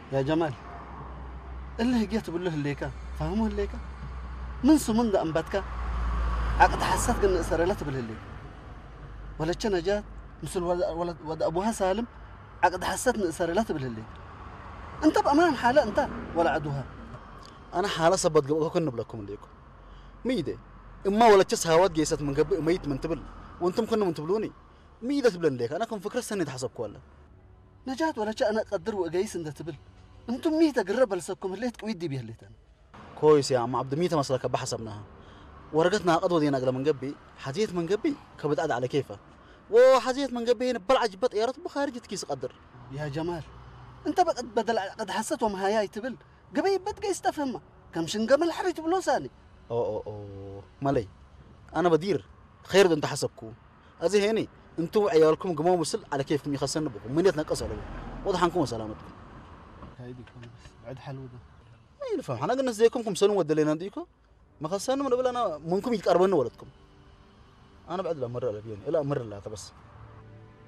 يا جمال اللي هجيت بقول له الليكا فهموه الليكا من سمن ده أنبتك عقد حسيت قلنا إسرائيلات بالهليك ولا تشنا جات مثل ولد أبوها سالم عقد حسيت إن إسرائيلات بالهليك أنت بأمان حالة أنت ولا عدوها أنا حالة سبت قبل كنا بلاكم ليكم ميدة إما ولا تشس هوات جيست من قبل ميت من تبل وأنتم كنا من تبلوني ميدة تبلن ليك أنا كم فكرة سنة حسبك ولا نجات ولا شيء أنا أقدر وأجيس إن تبل أنتم ميت قرب لسكم اللي تقويدي به اللي تاني كويس يا عم عبد ميتة مسلك بحسبناها ورقتنا قدوة دينا قبل من قبي حديث من قبي كبد أد على كيفه وحديث من قبي بلع جبت إيرت بخارج كيس قدر يا جمال أنت بدل قد حسيتهم هاي تبل قبي بدك يستفهمها كم شنقم الحريت بلو ثاني أوه مالي أنا بدير خير ده أنت حسبكو أزي هني أنتوا عيالكم قموا مسل على كيفكم يخسرن بكم من يتنقصوا واضح عنكم سلامتكم هايدي كون بس بعد حلو ده ما ينفع احنا قلنا زيكم سنوا ودلينا ديكو ما خسرنا من قبل انا منكم يتقربون ولدكم انا بعد لا مره لا بيني لا مره لا بس